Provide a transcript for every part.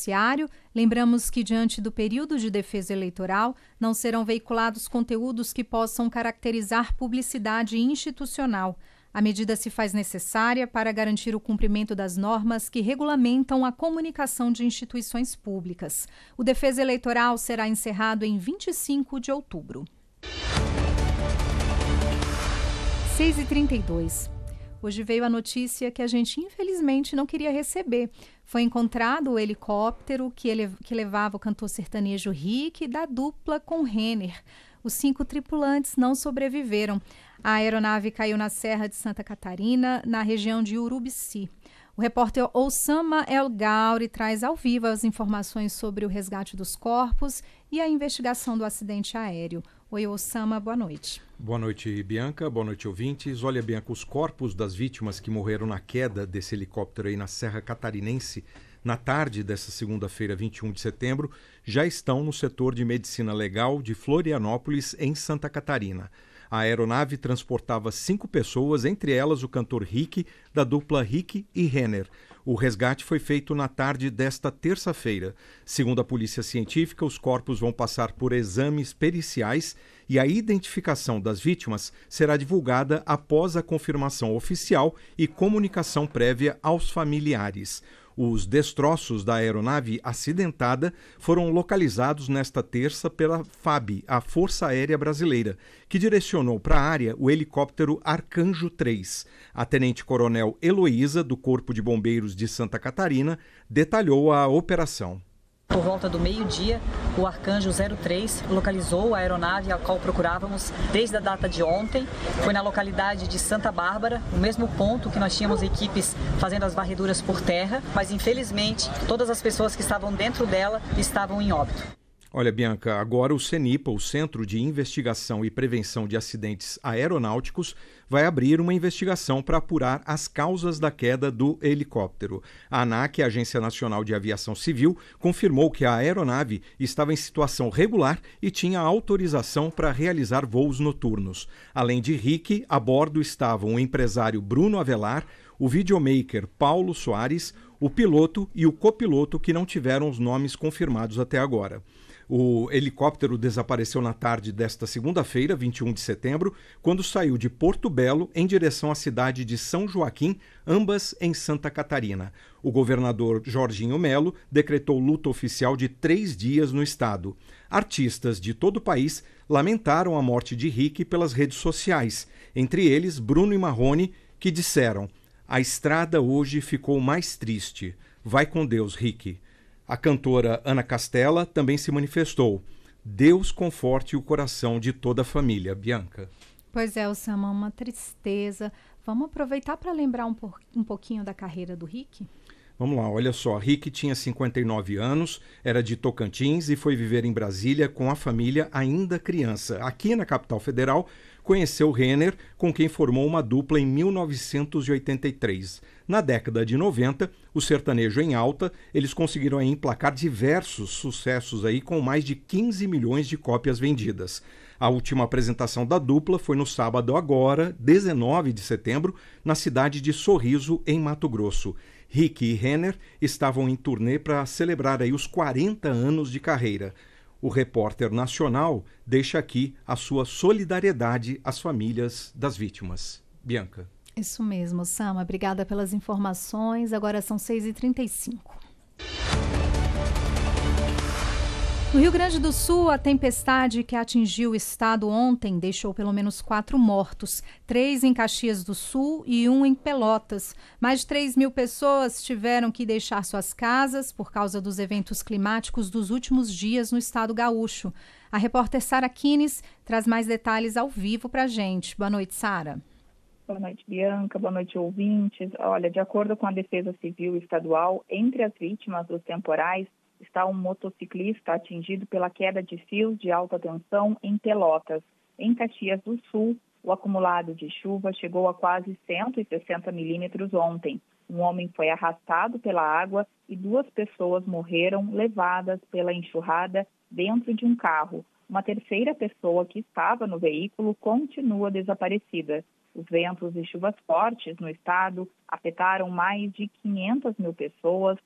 noticiário. Lembramos que, diante do período de defesa eleitoral, não serão veiculados conteúdos que possam caracterizar publicidade institucional. A medida se faz necessária para garantir o cumprimento das normas que regulamentam a comunicação de instituições públicas. O Defesa Eleitoral será encerrado em 25 de outubro. 6h32. Hoje veio a notícia que a gente, infelizmente, não queria receber. Foi encontrado o helicóptero que levava o cantor sertanejo Rick da dupla com Renner. Os 5 tripulantes não sobreviveram. A aeronave caiu na Serra de Santa Catarina, na região de Urubici. O repórter Oussama El Gauri traz ao vivo as informações sobre o resgate dos corpos e a investigação do acidente aéreo. Oi, Oussama, boa noite. Boa noite, Bianca. Boa noite, ouvintes. Olha, Bianca, os corpos das vítimas que morreram na queda desse helicóptero aí na Serra Catarinense, na tarde dessa segunda-feira, 21 de setembro, já estão no setor de medicina legal de Florianópolis, em Santa Catarina. A aeronave transportava 5 pessoas, entre elas o cantor Rick, da dupla Rick e Renner. O resgate foi feito na tarde desta terça-feira. Segundo a polícia científica, os corpos vão passar por exames periciais e a identificação das vítimas será divulgada após a confirmação oficial e comunicação prévia aos familiares. Os destroços da aeronave acidentada foram localizados nesta terça pela FAB, a Força Aérea Brasileira, que direcionou para a área o helicóptero Arcanjo 3. A tenente-coronel Heloísa, do Corpo de Bombeiros de Santa Catarina, detalhou a operação. Por volta do meio-dia, o Arcanjo 03 localizou a aeronave a qual procurávamos desde a data de ontem. Foi na localidade de Santa Bárbara, o mesmo ponto que nós tínhamos equipes fazendo as varreduras por terra, mas infelizmente todas as pessoas que estavam dentro dela estavam em óbito. Olha, Bianca, agora o CENIPA, o Centro de Investigação e Prevenção de Acidentes Aeronáuticos, vai abrir uma investigação para apurar as causas da queda do helicóptero. A ANAC, a Agência Nacional de Aviação Civil, confirmou que a aeronave estava em situação regular e tinha autorização para realizar voos noturnos. Além de Rick, a bordo estavam o empresário Bruno Avelar, o videomaker Paulo Soares, o piloto e o copiloto, que não tiveram os nomes confirmados até agora. O helicóptero desapareceu na tarde desta segunda-feira, 21 de setembro, quando saiu de Porto Belo em direção à cidade de São Joaquim, ambas em Santa Catarina. O governador Jorginho Melo decretou luto oficial de 3 dias no estado. Artistas de todo o país lamentaram a morte de Rick pelas redes sociais, entre eles Bruno e Marrone, que disseram: "A estrada hoje ficou mais triste. Vai com Deus, Rick." A cantora Ana Castela também se manifestou. Deus conforte o coração de toda a família. Bianca. Pois é, Oussama, uma tristeza. Vamos aproveitar para lembrar um pouquinho da carreira do Rick? Vamos lá, olha só. Rick tinha 59 anos, era de Tocantins e foi viver em Brasília com a família ainda criança. Aqui na capital federal, conheceu Renner, com quem formou uma dupla em 1983. Na década de 90, o sertanejo em alta, eles conseguiram aí emplacar diversos sucessos aí com mais de 15 milhões de cópias vendidas. A última apresentação da dupla foi no sábado agora, 19 de setembro, na cidade de Sorriso, em Mato Grosso. Rick e Renner estavam em turnê para celebrar aí os 40 anos de carreira. O repórter nacional deixa aqui a sua solidariedade às famílias das vítimas. Bianca. Isso mesmo, Sama. Obrigada pelas informações. Agora são 6h35. No Rio Grande do Sul, a tempestade que atingiu o estado ontem deixou pelo menos 4 mortos, 3 em Caxias do Sul e 1 em Pelotas. Mais de 3.000 pessoas tiveram que deixar suas casas por causa dos eventos climáticos dos últimos dias no estado gaúcho. A repórter Sara Kines traz mais detalhes ao vivo para a gente. Boa noite, Sara. Boa noite, Bianca. Boa noite, ouvintes. Olha, de acordo com a Defesa Civil Estadual, entre as vítimas dos temporais está um motociclista atingido pela queda de fios de alta tensão em Pelotas. Em Caxias do Sul, o acumulado de chuva chegou a quase 160 milímetros ontem. Um homem foi arrastado pela água e 2 pessoas morreram levadas pela enxurrada dentro de um carro. Uma terceira pessoa que estava no veículo continua desaparecida. Os ventos e chuvas fortes no estado afetaram mais de 500 mil pessoas.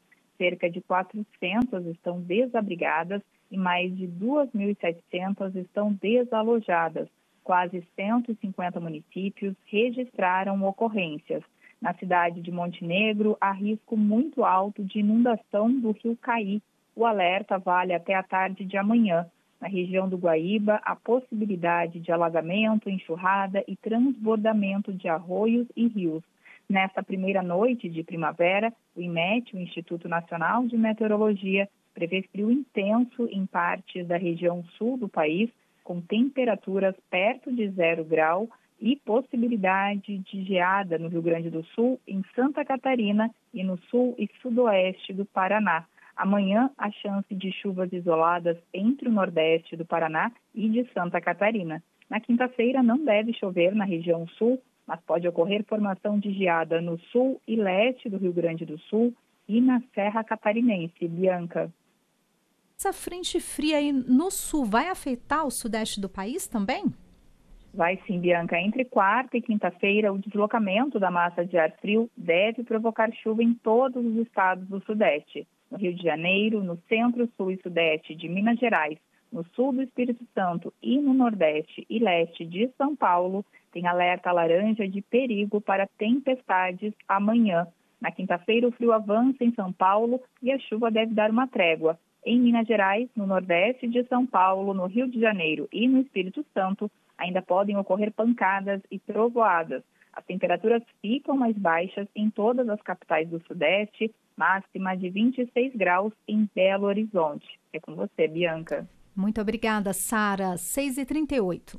cerca de 400 estão desabrigadas e mais de 2.700 estão desalojadas. Quase 150 municípios registraram ocorrências. Na cidade de Montenegro, há risco muito alto de inundação do rio Caí. O alerta vale até a tarde de amanhã. Na região do Guaíba, há possibilidade de alagamento, enxurrada e transbordamento de arroios e rios. Nesta primeira noite de primavera, o IMET, o Instituto Nacional de Meteorologia, prevê frio intenso em partes da região sul do país, com temperaturas perto de 0 grau e possibilidade de geada no Rio Grande do Sul, em Santa Catarina e no sul e sudoeste do Paraná. Amanhã, a chance de chuvas isoladas entre o nordeste do Paraná e de Santa Catarina. Na quinta-feira, não deve chover na região sul, mas pode ocorrer formação de geada no sul e leste do Rio Grande do Sul e na Serra Catarinense. Bianca. Essa frente fria aí no sul vai afetar o sudeste do país também? Vai sim, Bianca. Entre quarta e quinta-feira, o deslocamento da massa de ar frio deve provocar chuva em todos os estados do sudeste. No Rio de Janeiro, no centro, sul e sudeste de Minas Gerais, no sul do Espírito Santo e no nordeste e leste de São Paulo, tem alerta laranja de perigo para tempestades amanhã. Na quinta-feira, o frio avança em São Paulo e a chuva deve dar uma trégua. Em Minas Gerais, no nordeste de São Paulo, no Rio de Janeiro e no Espírito Santo, ainda podem ocorrer pancadas e trovoadas. As temperaturas ficam mais baixas em todas as capitais do Sudeste, máxima de 26 graus em Belo Horizonte. É com você, Bianca. Muito obrigada, Sara. 6h38.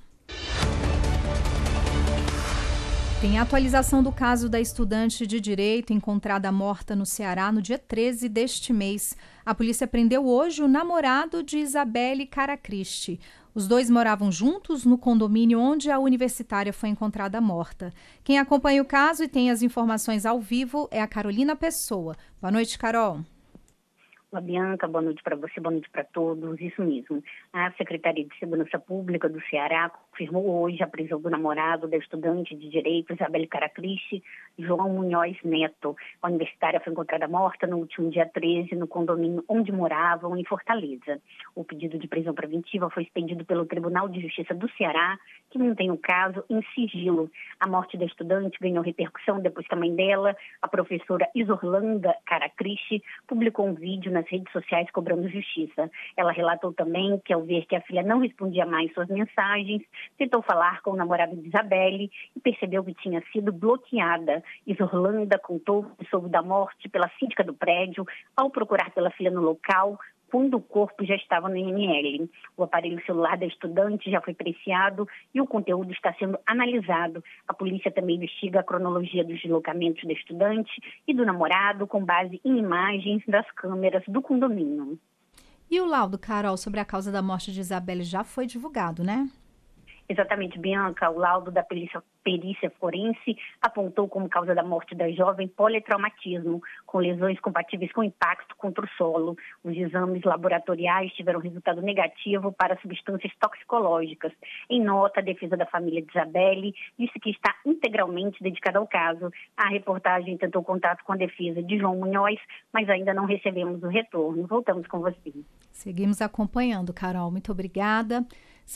Tem atualização do caso da estudante de Direito encontrada morta no Ceará no dia 13 deste mês. A polícia prendeu hoje o namorado de Isabelle Caracristi. Os dois moravam juntos no condomínio onde a universitária foi encontrada morta. Quem acompanha o caso e tem as informações ao vivo é a Carolina Pessoa. Boa noite, Carol. Olá, Bianca, boa noite para você, boa noite para todos. Isso mesmo. A Secretaria de Segurança Pública do Ceará confirmou hoje a prisão do namorado da estudante de Direito, Isabelle Caracristi, João Munhoz Neto. A universitária foi encontrada morta no último dia 13, no condomínio onde moravam, em Fortaleza. O pedido de prisão preventiva foi expedido pelo Tribunal de Justiça do Ceará, que mantém o caso em sigilo. A morte da estudante ganhou repercussão depois que a mãe dela, a professora Isorlanda Caracristi, publicou um vídeo nas redes sociais cobrando justiça. Ela relatou também que, ao ver que a filha não respondia mais suas mensagens, tentou falar com o namorado de Isabelle e percebeu que tinha sido bloqueada. Isorlanda contou que soube da morte pela síndica do prédio ao procurar pela filha no local, quando o corpo já estava no IML. O aparelho celular da estudante já foi apreciado e o conteúdo está sendo analisado. A polícia também investiga a cronologia dos deslocamentos da estudante e do namorado com base em imagens das câmeras do condomínio. E o laudo, Carol, sobre a causa da morte de Isabelle já foi divulgado, né? Exatamente, Bianca. O laudo da perícia forense apontou como causa da morte da jovem politraumatismo, com lesões compatíveis com impacto contra o solo. Os exames laboratoriais tiveram resultado negativo para substâncias toxicológicas. Em nota, a defesa da família de Isabelle disse que está integralmente dedicada ao caso. A reportagem tentou contato com a defesa de João Munhoz, mas ainda não recebemos o retorno. Voltamos com você. Seguimos acompanhando, Carol. Muito obrigada.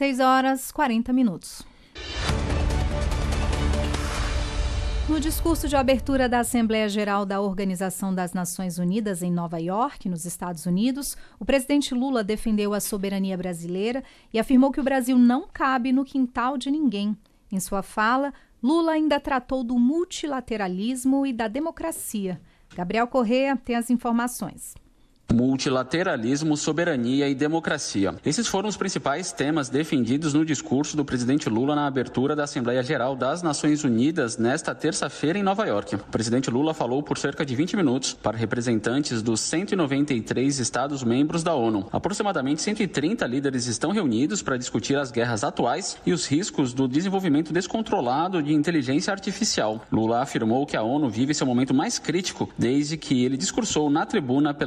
6h40. No discurso de abertura da Assembleia Geral da Organização das Nações Unidas em Nova York, nos Estados Unidos, o presidente Lula defendeu a soberania brasileira e afirmou que o Brasil não cabe no quintal de ninguém. Em sua fala, Lula ainda tratou do multilateralismo e da democracia. Gabriel Correa tem as informações. Multilateralismo, soberania e democracia. Esses foram os principais temas defendidos no discurso do presidente Lula na abertura da Assembleia Geral das Nações Unidas nesta terça-feira em Nova York. O presidente Lula falou por cerca de 20 minutos para representantes dos 193 Estados-membros da ONU. Aproximadamente 130 líderes estão reunidos para discutir as guerras atuais e os riscos do desenvolvimento descontrolado de inteligência artificial. Lula afirmou que a ONU vive seu momento mais crítico desde que ele discursou na tribuna pela primeira vez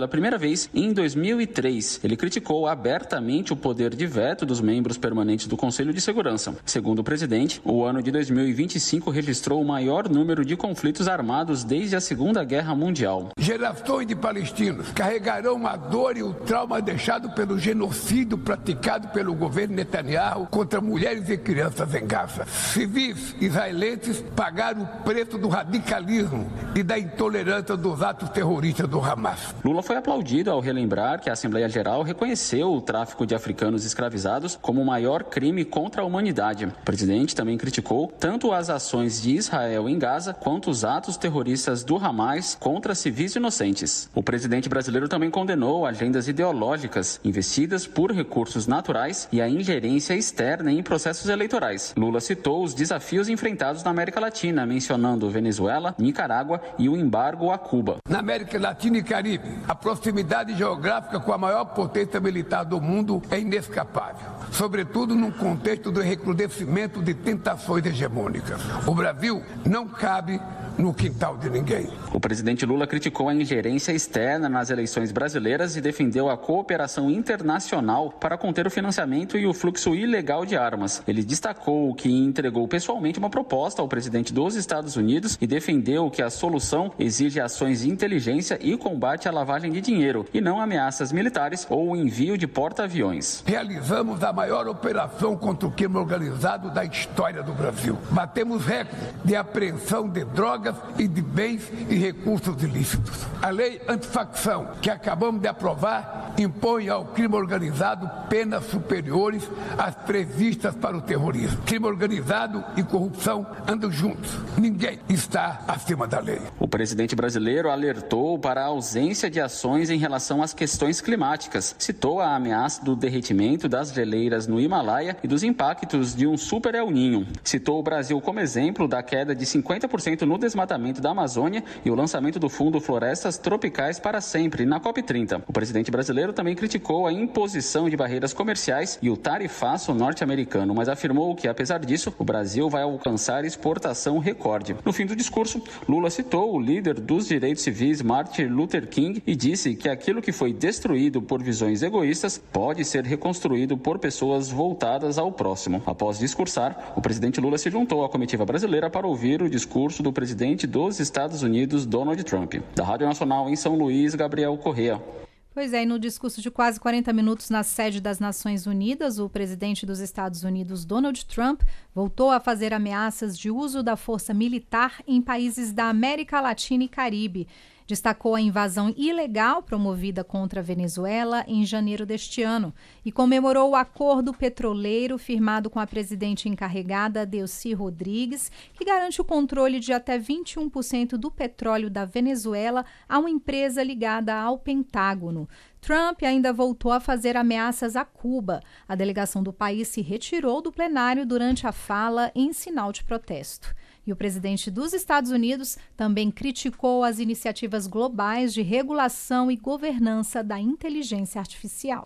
fez em 2003. Ele criticou abertamente o poder de veto dos membros permanentes do Conselho de Segurança. Segundo o presidente, o ano de 2025 registrou o maior número de conflitos armados desde a Segunda Guerra Mundial. Gerações de palestinos carregarão a dor e o trauma deixado pelo genocídio praticado pelo governo Netanyahu contra mulheres e crianças em Gaza. Civis israelenses pagaram o preço do radicalismo e da intolerância dos atos terroristas do Hamas. Lula foi aplaudido ao relembrar que a Assembleia Geral reconheceu o tráfico de africanos escravizados como o maior crime contra a humanidade. O presidente também criticou tanto as ações de Israel em Gaza quanto os atos terroristas do Hamas contra civis inocentes. O presidente brasileiro também condenou agendas ideológicas investidas por recursos naturais e a ingerência externa em processos eleitorais. Lula citou os desafios enfrentados na América Latina, mencionando Venezuela, Nicarágua e o embargo a Cuba. Na América Latina e Caribe, a proximidade geográfica com a maior potência militar do mundo é inescapável, sobretudo num contexto do recrudescimento de tentações hegemônicas. O Brasil não cabe no quintal de ninguém. O presidente Lula criticou a ingerência externa nas eleições brasileiras e defendeu a cooperação internacional para conter o financiamento e o fluxo ilegal de armas. Ele destacou que entregou pessoalmente uma proposta ao presidente dos Estados Unidos e defendeu que a solução exige ações de inteligência e combate à lavagem de dinheiro, e não ameaças militares ou o envio de porta-aviões. Realizamos a maior operação contra o crime organizado da história do Brasil. Batemos recorde de apreensão de drogas e de bens e recursos ilícitos. A lei antifacção, que acabamos de aprovar, impõe ao crime organizado penas superiores às previstas para o terrorismo. Crime organizado e corrupção andam juntos. Ninguém está acima da lei. O presidente brasileiro alertou para a ausência de ações em relação às questões climáticas. Citou a ameaça do derretimento das geleiras no Himalaia e dos impactos de um super El Niño. Citou o Brasil como exemplo da queda de 50% no desmatamento da Amazônia e o lançamento do Fundo Florestas Tropicais para Sempre, na COP30. O presidente brasileiro também criticou a imposição de barreiras comerciais e o tarifaço norte-americano, mas afirmou que, apesar disso, o Brasil vai alcançar exportação recorde. No fim do discurso, Lula citou o líder dos direitos civis, Martin Luther King, e disse que aquilo que foi destruído por visões egoístas pode ser reconstruído por pessoas voltadas ao próximo. Após discursar, o presidente Lula se juntou à comitiva brasileira para ouvir o discurso do presidente dos Estados Unidos, Donald Trump. Da Rádio Nacional em São Luís, Gabriel Correa. Pois é, e no discurso de quase 40 minutos na sede das Nações Unidas, o presidente dos Estados Unidos, Donald Trump, voltou a fazer ameaças de uso da força militar em países da América Latina e Caribe. Destacou a invasão ilegal promovida contra a Venezuela em janeiro deste ano e comemorou o acordo petroleiro firmado com a presidente encarregada, Delcy Rodrigues, que garante o controle de até 21% do petróleo da Venezuela a uma empresa ligada ao Pentágono. Trump ainda voltou a fazer ameaças a Cuba. A delegação do país se retirou do plenário durante a fala em sinal de protesto. E o presidente dos Estados Unidos também criticou as iniciativas globais de regulação e governança da inteligência artificial.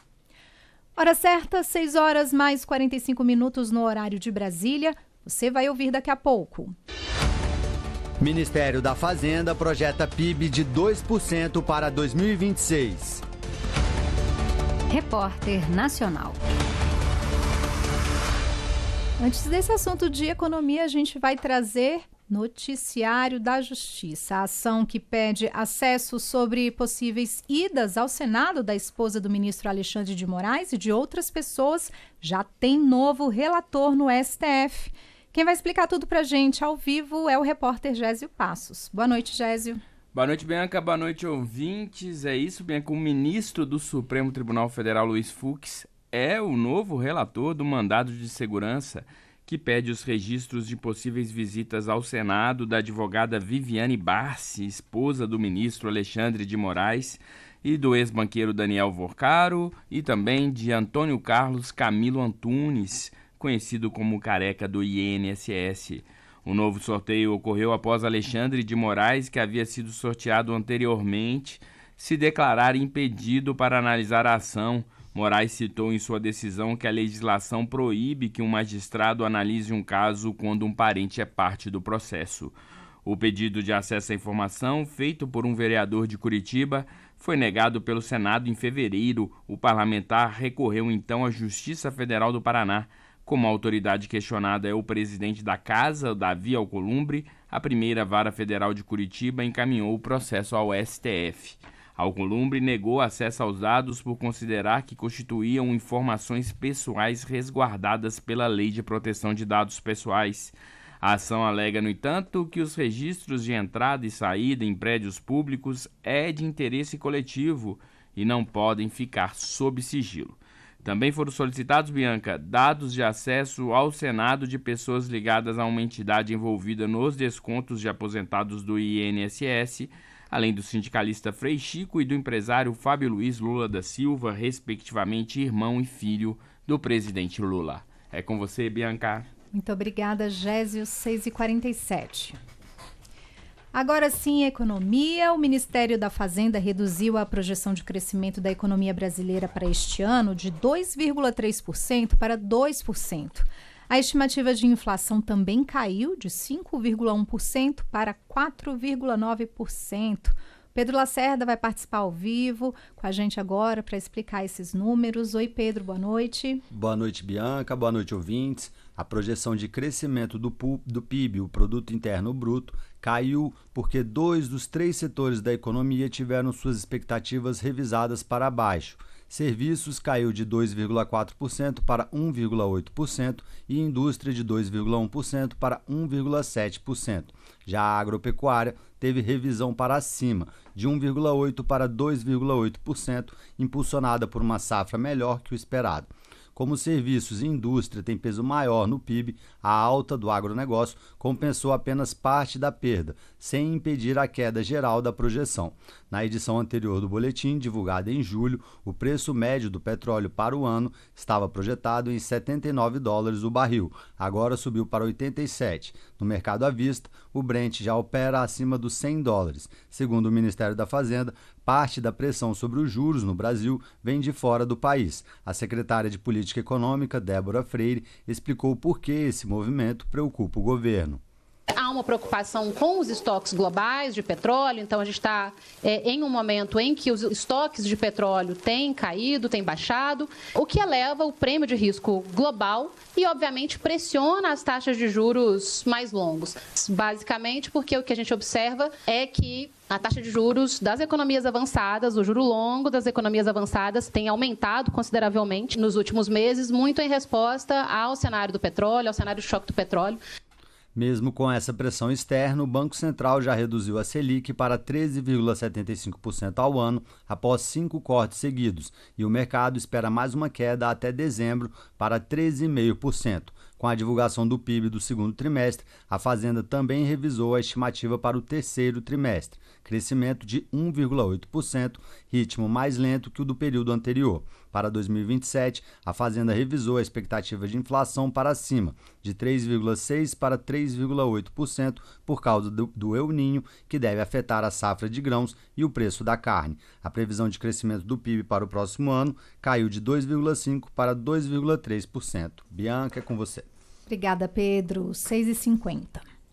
Hora certa, 6 horas mais 45 minutos no horário de Brasília. Você vai ouvir daqui a pouco. Ministério da Fazenda projeta PIB de 2% para 2026. Repórter Nacional. Antes desse assunto de economia, a gente vai trazer Noticiário da Justiça. A ação que pede acesso sobre possíveis idas ao Senado da esposa do ministro Alexandre de Moraes e de outras pessoas já tem novo relator no STF. Quem vai explicar tudo pra gente ao vivo é o repórter Gésio Passos. Boa noite, Gésio. Boa noite, Bianca. Boa noite, ouvintes. É isso, Bianca. O ministro do Supremo Tribunal Federal, Luiz Fux, é o novo relator do mandado de segurança que pede os registros de possíveis visitas ao Senado da advogada Viviane Barsi, esposa do ministro Alexandre de Moraes, e do ex-banqueiro Daniel Vorcaro, e também de Antônio Carlos Camilo Antunes, conhecido como Careca do INSS. O novo sorteio ocorreu após Alexandre de Moraes, que havia sido sorteado anteriormente, se declarar impedido para analisar a ação. Moraes citou em sua decisão que a legislação proíbe que um magistrado analise um caso quando um parente é parte do processo. O pedido de acesso à informação, feito por um vereador de Curitiba, foi negado pelo Senado em fevereiro. O parlamentar recorreu então à Justiça Federal do Paraná. Como a autoridade questionada é o presidente da casa, Davi Alcolumbre, a primeira vara federal de Curitiba encaminhou o processo ao STF. Alcolumbre negou acesso aos dados por considerar que constituíam informações pessoais resguardadas pela Lei de Proteção de Dados Pessoais. A ação alega, no entanto, que os registros de entrada e saída em prédios públicos é de interesse coletivo e não podem ficar sob sigilo. Também foram solicitados, Bianca, dados de acesso ao Senado de pessoas ligadas a uma entidade envolvida nos descontos de aposentados do INSS, além do sindicalista Frei Chico e do empresário Fábio Luiz Lula da Silva, respectivamente irmão e filho do presidente Lula. É com você, Bianca. Muito obrigada, Gésio, 6h47. Agora sim, economia. O Ministério da Fazenda reduziu a projeção de crescimento da economia brasileira para este ano de 2,3% para 2%. A estimativa de inflação também caiu de 5,1% para 4,9%. Pedro Lacerda vai participar ao vivo com a gente agora para explicar esses números. Oi, Pedro, boa noite. Boa noite, Bianca. Boa noite, ouvintes. A projeção de crescimento do PIB, o Produto Interno Bruto, caiu porque 2 dos 3 setores da economia tiveram suas expectativas revisadas para baixo. Serviços caiu de 2,4% para 1,8% e indústria de 2,1% para 1,7%. Já a agropecuária teve revisão para cima, de 1,8% para 2,8%, impulsionada por uma safra melhor que o esperado. Como serviços e indústria têm peso maior no PIB, a alta do agronegócio compensou apenas parte da perda, sem impedir a queda geral da projeção. Na edição anterior do boletim, divulgada em julho, o preço médio do petróleo para o ano estava projetado em $79 o barril, agora subiu para 87. No mercado à vista, o Brent já opera acima dos $100. Segundo o Ministério da Fazenda, parte da pressão sobre os juros no Brasil vem de fora do país. A secretária de Política Econômica, Débora Freire, explicou por que esse movimento preocupa o governo. Há uma preocupação com os estoques globais de petróleo, então a gente está em um momento em que os estoques de petróleo têm caído, têm baixado, o que eleva o prêmio de risco global e, obviamente, pressiona as taxas de juros mais longos. Basicamente porque o que a gente observa é que a taxa de juros das economias avançadas, o juro longo das economias avançadas tem aumentado consideravelmente nos últimos meses, muito em resposta ao cenário do petróleo, ao cenário de choque do petróleo. Mesmo com essa pressão externa, o Banco Central já reduziu a Selic para 13,75% ao ano, após 5 cortes seguidos, e o mercado espera mais uma queda até dezembro para 13,5%. Com a divulgação do PIB do segundo trimestre, a Fazenda também revisou a estimativa para o terceiro trimestre, crescimento de 1,8%, ritmo mais lento que o do período anterior. Para 2027, a Fazenda revisou a expectativa de inflação para cima, de 3,6% para 3,8%, por causa do El Niño, que deve afetar a safra de grãos e o preço da carne. A previsão de crescimento do PIB para o próximo ano caiu de 2,5% para 2,3%. Bianca, é com você. Obrigada, Pedro. 6h50.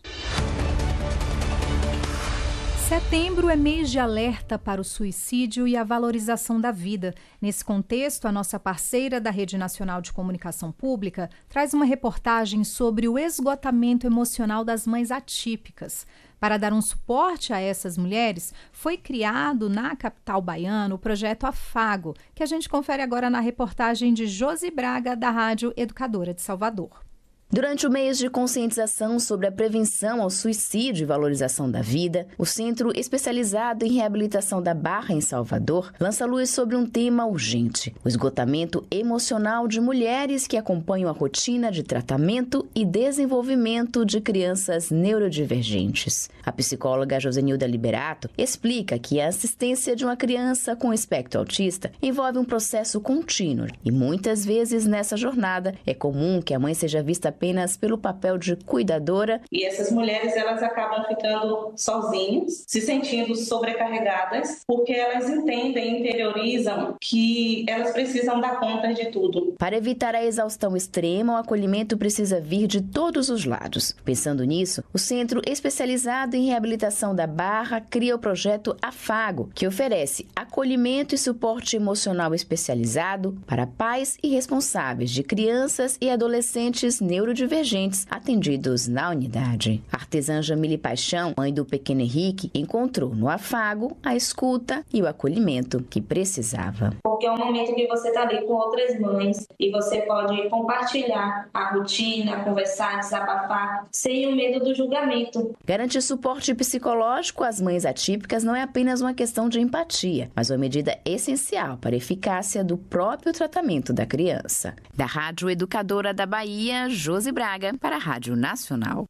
Setembro é mês de alerta para o suicídio e a valorização da vida. Nesse contexto, a nossa parceira da Rede Nacional de Comunicação Pública traz uma reportagem sobre o esgotamento emocional das mães atípicas. Para dar um suporte a essas mulheres, foi criado na capital baiana o projeto Afago, que a gente confere agora na reportagem de Josi Braga, da Rádio Educadora de Salvador. Durante o mês de conscientização sobre a prevenção ao suicídio e valorização da vida, o Centro Especializado em Reabilitação da Barra, em Salvador, lança luz sobre um tema urgente: o esgotamento emocional de mulheres que acompanham a rotina de tratamento e desenvolvimento de crianças neurodivergentes. A psicóloga Josenilda Liberato explica que a assistência de uma criança com espectro autista envolve um processo contínuo e muitas vezes nessa jornada é comum que a mãe seja vista apenas pelo papel de cuidadora. E essas mulheres, elas acabam ficando sozinhas, se sentindo sobrecarregadas, porque elas entendem, interiorizam que elas precisam dar conta de tudo. Para evitar a exaustão extrema, o acolhimento precisa vir de todos os lados. Pensando nisso, o Centro Especializado em Reabilitação da Barra cria o projeto Afago, que oferece acolhimento e suporte emocional especializado para pais e responsáveis de crianças e adolescentes neurodivergentes atendidos na unidade. A artesã Jamile Paixão, mãe do pequeno Henrique, encontrou no Afago a escuta e o acolhimento que precisava. Porque é um momento que você está ali com outras mães e você pode compartilhar a rotina, conversar, desabafar, sem o medo do julgamento. Garantir suporte psicológico às mães atípicas não é apenas uma questão de empatia, mas uma medida essencial para a eficácia do próprio tratamento da criança. Da Rádio Educadora da Bahia, Josi Braga, para a Rádio Nacional.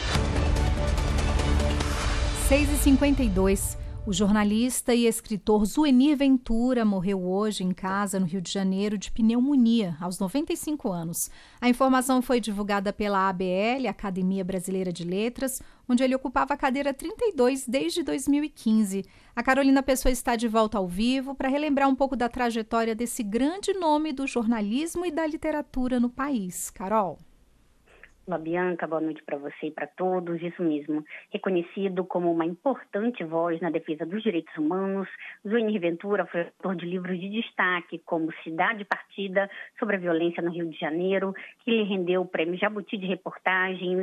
6h52. O jornalista e escritor Zuenir Ventura morreu hoje em casa, no Rio de Janeiro, de pneumonia, aos 95 anos. A informação foi divulgada pela ABL, Academia Brasileira de Letras, onde ele ocupava a cadeira 32 desde 2015. A Carolina Pessoa está de volta ao vivo para relembrar um pouco da trajetória desse grande nome do jornalismo e da literatura no país. Carol. Olá, Bianca, boa noite para você e para todos. Isso mesmo, reconhecido como uma importante voz na defesa dos direitos humanos, Zuenir Ventura foi autor de livros de destaque como Cidade Partida, sobre a violência no Rio de Janeiro, que lhe rendeu o Prêmio Jabuti de Reportagem em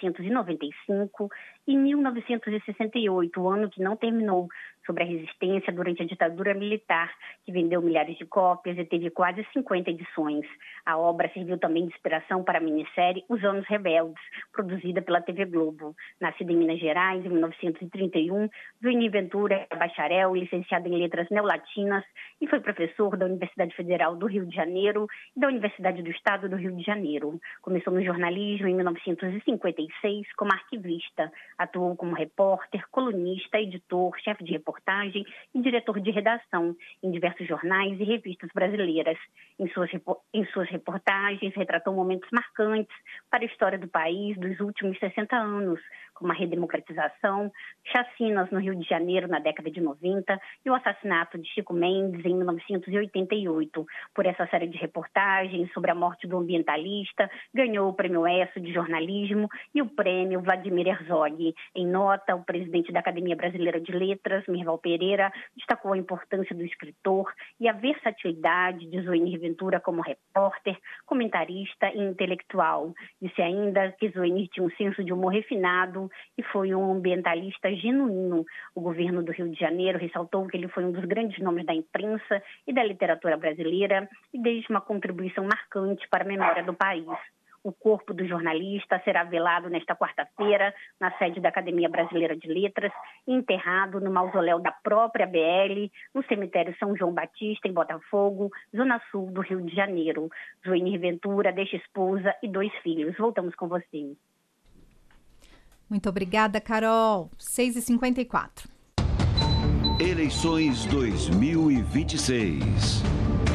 1995 e em 1968, o ano que não terminou, sobre a resistência durante a ditadura militar, que vendeu milhares de cópias e teve quase 50 edições. A obra serviu também de inspiração para a minissérie Os Anos Rebeldes, produzida pela TV Globo. Nascida em Minas Gerais, em 1931, Zuenir Ventura é bacharel e licenciado em Letras Neolatinas e foi professor da Universidade Federal do Rio de Janeiro e da Universidade do Estado do Rio de Janeiro. Começou no jornalismo em 1956 como arquivista. Atuou como repórter, colunista, editor, chefe de reportagem e diretor de redação em diversos jornais e revistas brasileiras. Em suas reportagens, retratou momentos marcantes para a história do país dos últimos 60 anos, como a redemocratização, chacinas no Rio de Janeiro na década de 90 e o assassinato de Chico Mendes em 1988. Por essa série de reportagens sobre a morte do ambientalista, ganhou o Prêmio ESSO de Jornalismo e o Prêmio Vladimir Herzog. Em nota, o presidente da Academia Brasileira de Letras, Mirval Pereira, destacou a importância do escritor e a versatilidade de Zuenir Ventura como repórter, comentarista e intelectual. Disse ainda que Zuenir tinha um senso de humor refinado e foi um ambientalista genuíno. O governo do Rio de Janeiro ressaltou que ele foi um dos grandes nomes da imprensa e da literatura brasileira e deixa uma contribuição marcante para a memória do país. O corpo do jornalista será velado nesta quarta-feira na sede da Academia Brasileira de Letras e enterrado no mausoléu da própria BL, no cemitério São João Batista, em Botafogo, zona sul do Rio de Janeiro. Zuenir Ventura deixa esposa e 2 filhos. Voltamos com vocês. Muito obrigada, Carol. 6h54. Eleições 2026.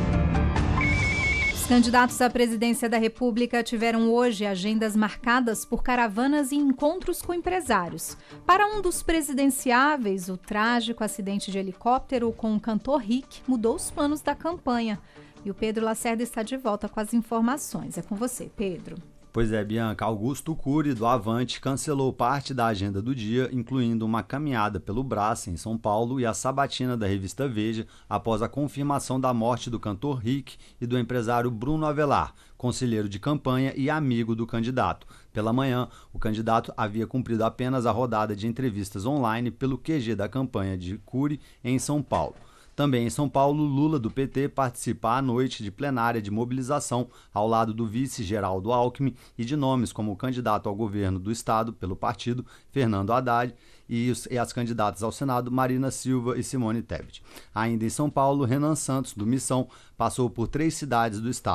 Os candidatos à presidência da República tiveram hoje agendas marcadas por caravanas e encontros com empresários. Para um dos presidenciáveis, o trágico acidente de helicóptero com o cantor Rick mudou os planos da campanha. E o Pedro Lacerda está de volta com as informações. É com você, Pedro. Pois é, Bianca, Augusto Cury, do Avante, cancelou parte da agenda do dia, incluindo uma caminhada pelo Brás, em São Paulo, e a sabatina da revista Veja, após a confirmação da morte do cantor Rick e do empresário Bruno Avelar, conselheiro de campanha e amigo do candidato. Pela manhã, o candidato havia cumprido apenas a rodada de entrevistas online pelo QG da campanha de Cury, em São Paulo. Também em São Paulo, Lula, do PT, participa à noite de plenária de mobilização ao lado do vice Geraldo Alckmin e de nomes como o candidato ao governo do estado pelo partido, Fernando Haddad, e as candidatas ao Senado, Marina Silva e Simone Tebet. Ainda em São Paulo, Renan Santos, do Missão, passou por 3 cidades do estado.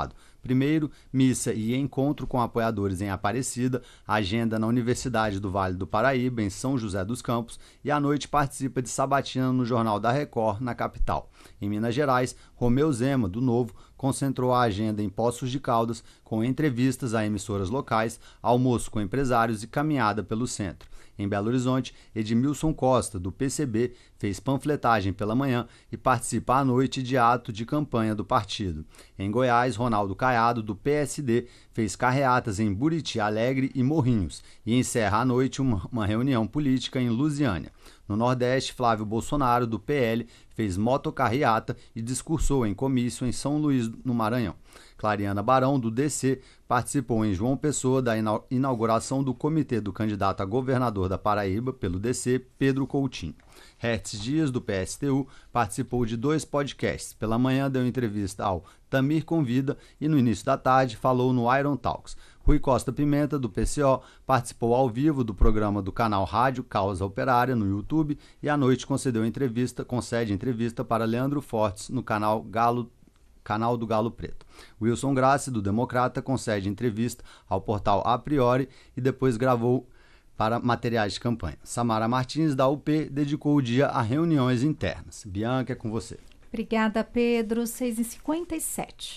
Primeiro, missa e encontro com apoiadores em Aparecida, agenda na Universidade do Vale do Paraíba, em São José dos Campos, e à noite participa de sabatina no Jornal da Record, na capital. Em Minas Gerais, Romeu Zema, do Novo, concentrou a agenda em Poços de Caldas, com entrevistas a emissoras locais, almoço com empresários e caminhada pelo centro. Em Belo Horizonte, Edmilson Costa, do PCB, fez panfletagem pela manhã e participa à noite de ato de campanha do partido. Em Goiás, Ronaldo Caiado, do PSD, fez carreatas em Buriti Alegre e Morrinhos e encerra à noite uma reunião política em Lusiânia. No Nordeste, Flávio Bolsonaro, do PL, fez motocarreata e discursou em comício em São Luís, no Maranhão. Clariana Barão, do DC, participou em João Pessoa da inauguração do comitê do candidato a governador da Paraíba pelo DC, Pedro Coutinho. Hertz Dias, do PSTU, participou de 2 podcasts. Pela manhã deu entrevista ao Tamir Convida e no início da tarde falou no Iron Talks. Rui Costa Pimenta, do PCO, participou ao vivo do programa do canal Rádio Causa Operária no YouTube e à noite concede entrevista para Leandro Fortes no canal do Galo Preto. Wilson Grassi, do Democrata, concede entrevista ao portal A Priori e depois gravou para materiais de campanha. Samara Martins, da UP, dedicou o dia a reuniões internas. Bianca, é com você. Obrigada, Pedro. 6h57.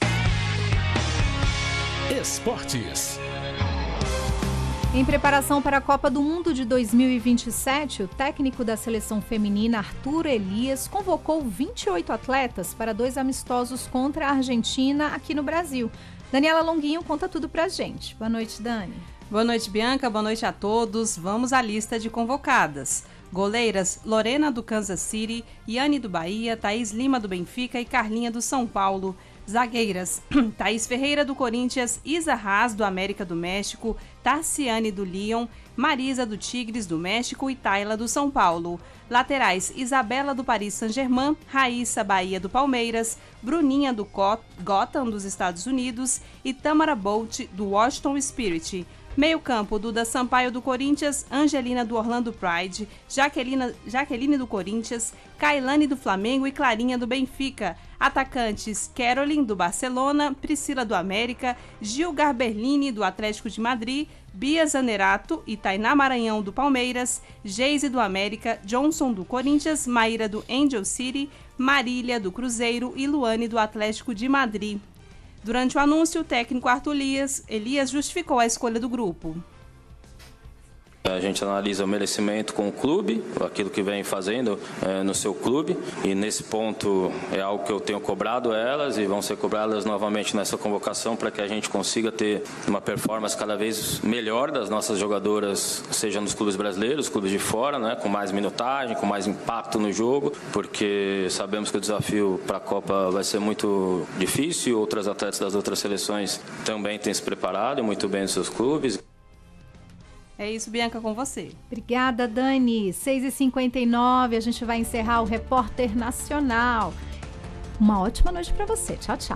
Esportes. Em preparação para a Copa do Mundo de 2027, o técnico da seleção feminina, Arthur Elias, convocou 28 atletas para 2 amistosos contra a Argentina aqui no Brasil. Daniela Longuinho conta tudo pra gente. Boa noite, Dani. Boa noite, Bianca. Boa noite a todos. Vamos à lista de convocadas. Goleiras: Lorena, do Kansas City, Yane, do Bahia, Thaís Lima, do Benfica e Carlinha, do São Paulo. Zagueiras: Thaís Ferreira, do Corinthians, Isa Haas, do América do México, Tarciane, do Lyon, Marisa, do Tigres, do México e Tayla, do São Paulo. Laterais: Isabela, do Paris Saint-Germain, Raíssa, Bahia, do Palmeiras, Bruninha, do Gotham, dos Estados Unidos e Tamara Bolt, do Washington Spirit. Meio campo: Duda Sampaio, do Corinthians, Angelina, do Orlando Pride, Jaqueline, do Corinthians, Kailane, do Flamengo e Clarinha, do Benfica. Atacantes: Caroline, do Barcelona, Priscila, do América, Gil Garberlini, do Atlético de Madrid, Bia Zanerato e Tainá Maranhão, do Palmeiras, Geise, do América, Johnson, do Corinthians, Maíra, do Angel City, Marília, do Cruzeiro e Luane, do Atlético de Madrid. Durante o anúncio, o técnico Arthur Elias justificou a escolha do grupo. A gente analisa o merecimento com o clube, aquilo que vem fazendo no seu clube, e nesse ponto é algo que eu tenho cobrado elas e vão ser cobradas novamente nessa convocação para que a gente consiga ter uma performance cada vez melhor das nossas jogadoras, seja nos clubes brasileiros, clubes de fora, né, com mais minutagem, com mais impacto no jogo, porque sabemos que o desafio para a Copa vai ser muito difícil, outras atletas das outras seleções também têm se preparado muito bem nos seus clubes. É isso, Bianca, com você. Obrigada, Dani. 6h59, a gente vai encerrar o Repórter Nacional. Uma ótima noite para você. Tchau, tchau.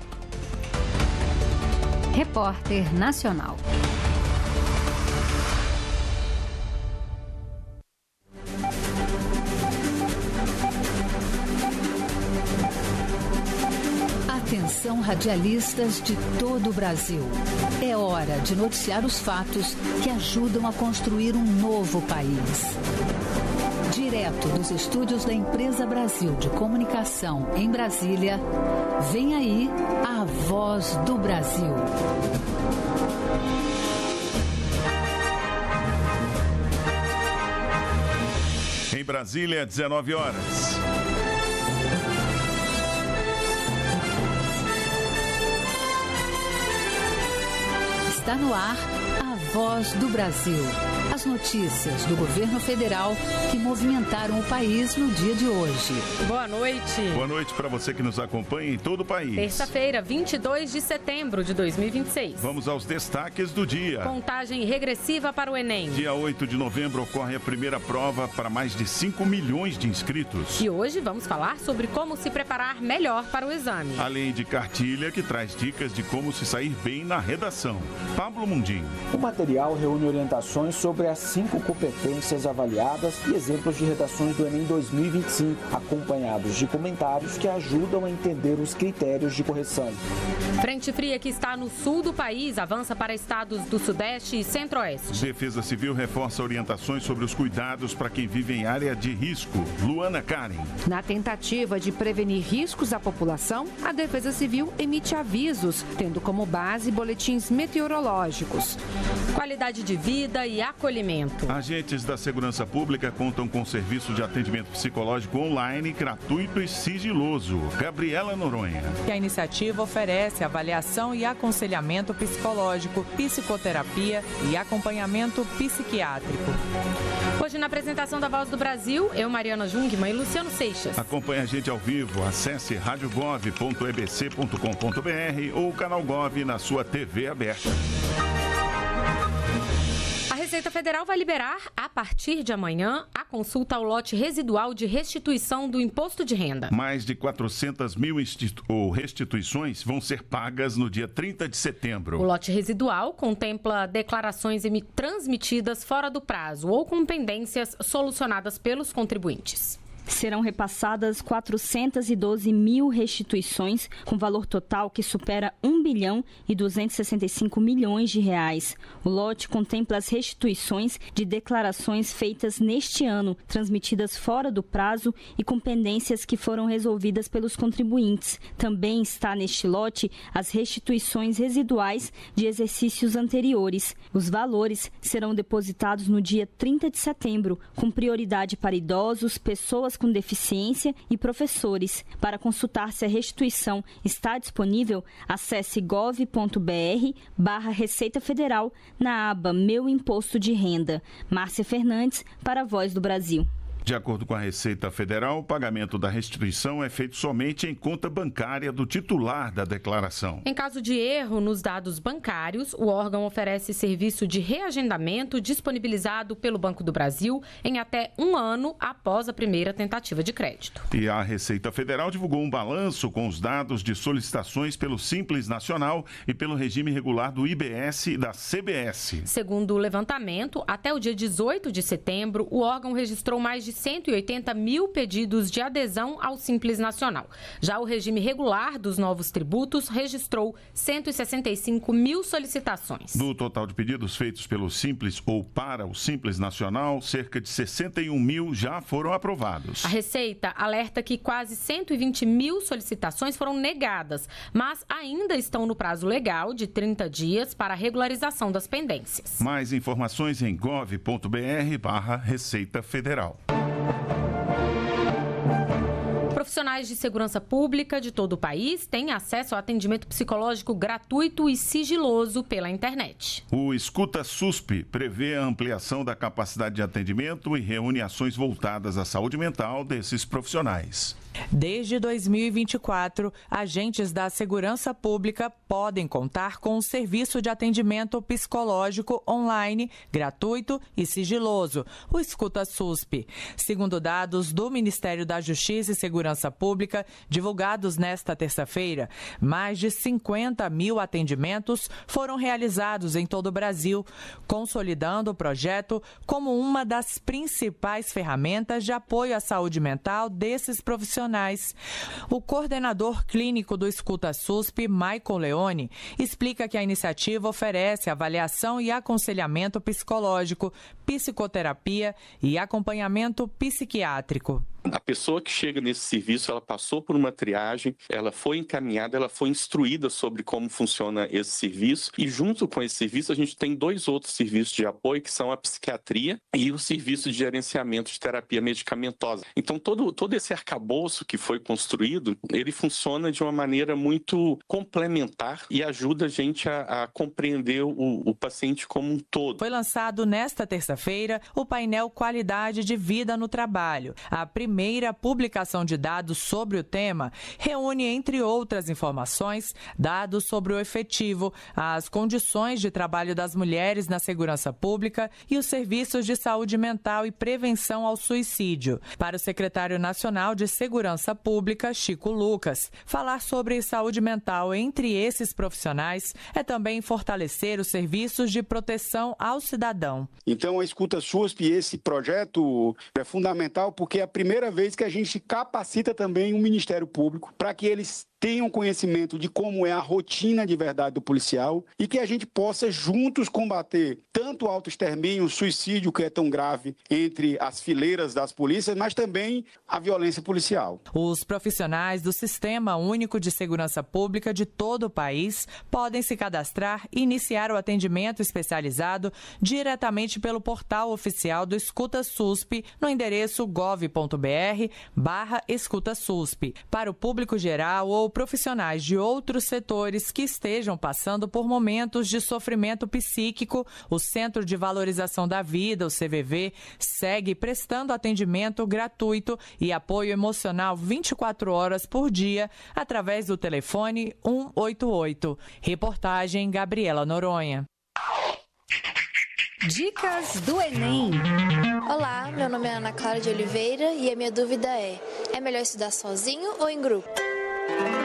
Repórter Nacional. Atenção, radialistas de todo o Brasil. É hora de noticiar os fatos que ajudam a construir um novo país. Direto dos estúdios da Empresa Brasil de Comunicação, em Brasília, vem aí a Voz do Brasil. Em Brasília, 19 horas. Está no ar a Voz do Brasil. As notícias do governo federal que movimentaram o país no dia de hoje. Boa noite. Boa noite para você que nos acompanha em todo o país. Terça-feira, 22 de setembro de 2026. Vamos aos destaques do dia. Contagem regressiva para o Enem. Dia 8 de novembro ocorre a primeira prova para mais de 5 milhões de inscritos. E hoje vamos falar sobre como se preparar melhor para o exame. Além de cartilha que traz dicas de como se sair bem na redação. Pablo Mundim. O material material reúne orientações sobre as 5 competências avaliadas e exemplos de redações do Enem 2025, acompanhados de comentários que ajudam a entender os critérios de correção. Frente fria que está no sul do país avança para estados do Sudeste e Centro-Oeste. Defesa Civil reforça orientações sobre os cuidados para quem vive em área de risco. Luana Karen. Na tentativa de prevenir riscos à população, a Defesa Civil emite avisos, tendo como base boletins meteorológicos. Qualidade de vida e acolhimento. Agentes da Segurança Pública contam com serviço de atendimento psicológico online, gratuito e sigiloso. Gabriela Noronha. A iniciativa oferece avaliação e aconselhamento psicológico, psicoterapia e acompanhamento psiquiátrico. Hoje, na apresentação da Voz do Brasil, eu, Mariana Jungmann e Luciano Seixas. Acompanhe a gente ao vivo. Acesse radiogov.ebc.com.br ou o canal Gov na sua TV aberta. A Receita Federal vai liberar, a partir de amanhã, a consulta ao lote residual de restituição do imposto de renda. Mais de 400 mil restituições vão ser pagas no dia 30 de setembro. O lote residual contempla declarações transmitidas fora do prazo ou com pendências solucionadas pelos contribuintes. Serão repassadas 412 mil restituições, com valor total que supera 1 bilhão e 265 milhões de reais. O lote contempla as restituições de declarações feitas neste ano, transmitidas fora do prazo e com pendências que foram resolvidas pelos contribuintes. Também está neste lote as restituições residuais de exercícios anteriores. Os valores serão depositados no dia 30 de setembro, com prioridade para idosos, pessoas com deficiência e professores. Para consultar se a restituição está disponível, acesse gov.br/Receita Federal na aba Meu Imposto de Renda. Márcia Fernandes, para a Voz do Brasil. De acordo com a Receita Federal, o pagamento da restituição é feito somente em conta bancária do titular da declaração. Em caso de erro nos dados bancários, o órgão oferece serviço de reagendamento disponibilizado pelo Banco do Brasil em até 1 ano após a primeira tentativa de crédito. E a Receita Federal divulgou um balanço com os dados de solicitações pelo Simples Nacional e pelo regime regular do IBS e da CBS. Segundo o levantamento, até o dia 18 de setembro, o órgão registrou mais de 180 mil pedidos de adesão ao Simples Nacional. Já o regime regular dos novos tributos registrou 165 mil solicitações. Do total de pedidos feitos pelo Simples ou para o Simples Nacional, cerca de 61 mil já foram aprovados. A Receita alerta que quase 120 mil solicitações foram negadas, mas ainda estão no prazo legal de 30 dias para a regularização das pendências. Mais informações em gov.br/Receita Federal. Profissionais de segurança pública de todo o país têm acesso ao atendimento psicológico gratuito e sigiloso pela internet. O Escuta SUSP prevê a ampliação da capacidade de atendimento e reúne ações voltadas à saúde mental desses profissionais. Desde 2024, agentes da segurança pública podem contar com um serviço de atendimento psicológico online, gratuito e sigiloso, o Escuta SUSP. Segundo dados do Ministério da Justiça e Segurança Pública, divulgados nesta terça-feira, mais de 50 mil atendimentos foram realizados em todo o Brasil, consolidando o projeto como uma das principais ferramentas de apoio à saúde mental desses profissionais. O coordenador clínico do Escuta SUSP, Michael Leone, explica que a iniciativa oferece avaliação e aconselhamento psicológico, psicoterapia e acompanhamento psiquiátrico. A pessoa que chega nesse serviço, ela passou por uma triagem, ela foi encaminhada, ela foi instruída sobre como funciona esse serviço e junto com esse serviço a gente tem 2 outros serviços de apoio que são a psiquiatria e o serviço de gerenciamento de terapia medicamentosa. Então todo esse arcabouço que foi construído, ele funciona de uma maneira muito complementar e ajuda a gente a compreender o paciente como um todo. Foi lançado nesta terça-feira o painel Qualidade de Vida no Trabalho, a primeira primeira publicação de dados sobre o tema, reúne, entre outras informações, dados sobre o efetivo, as condições de trabalho das mulheres na segurança pública e os serviços de saúde mental e prevenção ao suicídio. Para o secretário nacional de Segurança Pública, Chico Lucas, falar sobre saúde mental entre esses profissionais é também fortalecer os serviços de proteção ao cidadão. Então, a Escuta SUSP, esse projeto é fundamental porque é a primeira vez que a gente capacita também o Ministério Público para que eles tenham conhecimento de como é a rotina de verdade do policial e que a gente possa juntos combater tanto o autoextermínio, o suicídio que é tão grave entre as fileiras das polícias, mas também a violência policial. Os profissionais do Sistema Único de Segurança Pública de todo o país podem se cadastrar e iniciar o atendimento especializado diretamente pelo portal oficial do Escuta SUSP no endereço gov.br/Escuta SUSP. Para o público geral ou profissionais de outros setores que estejam passando por momentos de sofrimento psíquico, o Centro de Valorização da Vida, o CVV, segue prestando atendimento gratuito e apoio emocional 24 horas por dia através do telefone 188. Reportagem Gabriela Noronha. Dicas do Enem. Olá, meu nome é Ana Clara de Oliveira e a minha dúvida é melhor estudar sozinho ou em grupo?